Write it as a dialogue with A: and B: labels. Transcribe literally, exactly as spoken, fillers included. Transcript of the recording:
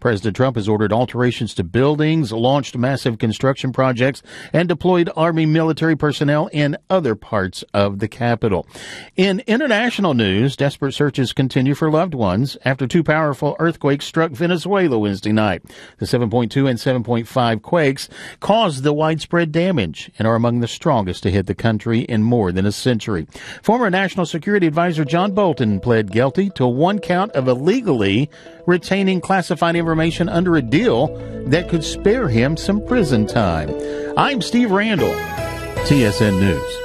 A: President Trump has ordered alterations to buildings, launched massive construction projects, and deployed Army military personnel in other parts of the Capitol. In international news, desperate searches continue for loved ones after two powerful earthquakes struck Venezuela Wednesday night. The seven point two and seven point five quakes caused the widespread damage and are among the strongest to hit the country in more than a century. Former National Security Advisor John Bolton pled guilty to one count of illegally retaining classified information under a deal that could spare him some prison time. I'm Steve Randall, T S N News.